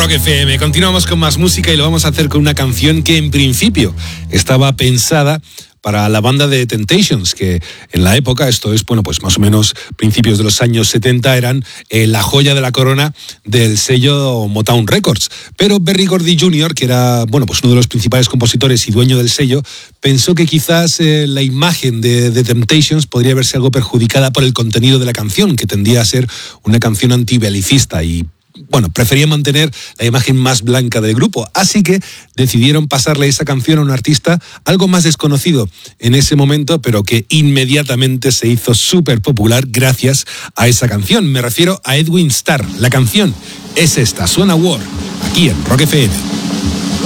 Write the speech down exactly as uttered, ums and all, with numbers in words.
Rock F M. Continuamos con más música y lo vamos a hacer con una canción que en principio estaba pensada para la banda de Temptations, que en la época, esto es, bueno, pues más o menos principios de los años setenta, eran eh, la joya de la corona del sello Motown Records. Pero Berry Gordy junior, que era, bueno, pues uno de los principales compositores y dueño del sello, pensó que quizás eh, la imagen de, de Temptations podría verse algo perjudicada por el contenido de la canción, que tendía a ser una canción antibelicista y bueno, prefería mantener la imagen más blanca del grupo, así que decidieron pasarle esa canción a un artista algo más desconocido en ese momento, pero que inmediatamente se hizo súper popular gracias a esa canción. Me refiero a Edwin Starr. La canción es esta, suena War, aquí en Rock F M.